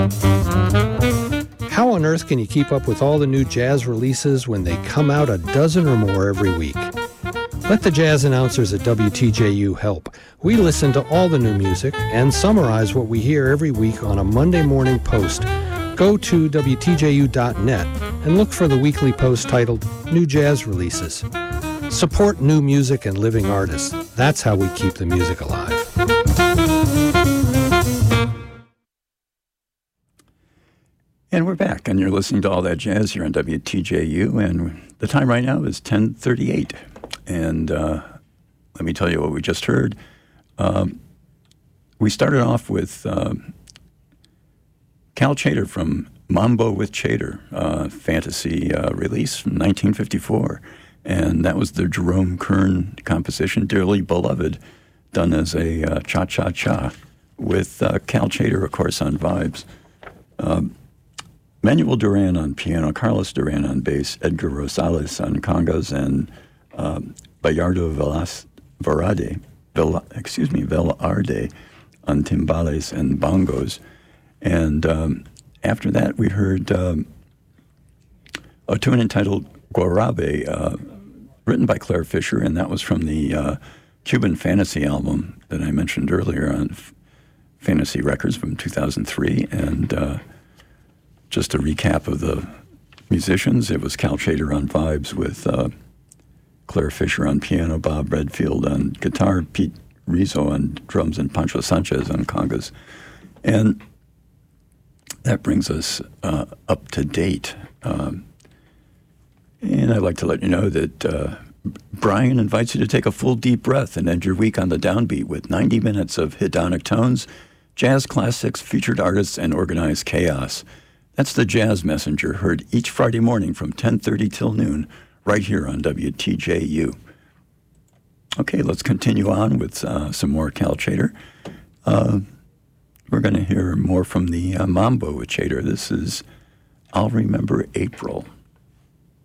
How on earth can you keep up with all the new jazz releases when they come out a dozen or more every week? Let the jazz announcers at WTJU help. We listen to all the new music and summarize what we hear every week on a Monday morning post. Go to WTJU.net and look for the weekly post titled New Jazz Releases. Support new music and living artists. That's how we keep the music alive. And we're back, and you're listening to All That Jazz here on WTJU, and the time right now is 10:38. And let me tell you what we just heard. We started off with Cal Tjader from Mambo with Tjader, fantasy release from 1954. And that was the Jerome Kern composition, Dearly Beloved, done as a cha-cha-cha with Cal Tjader, of course, on vibes. Manuel Duran on piano, Carlos Duran on bass, Edgar Rosales on congas, and Bayardo Velarde on timbales and bongos. And after that, we heard a tune entitled Guarabe, written by Claire Fisher, and that was from the Cuban Fantasy album that I mentioned earlier on Fantasy Records from 2003. And just a recap of the musicians, it was Cal Tjader on vibes with Claire Fisher on piano, Bob Redfield on guitar, Pete Rizzo on drums, and Pancho Sanchez on congas. And that brings us up to date. And I'd like to let you know that Brian invites you to take a full deep breath and end your week on the downbeat with 90 minutes of hedonic tones, jazz classics, featured artists, and organized chaos. That's the Jazz Messenger, heard each Friday morning from 10:30 till noon, right here on WTJU. Okay, let's continue on with some more Cal Tjader. We're going to hear more from the Mambo with Tjader. This is I'll Remember April.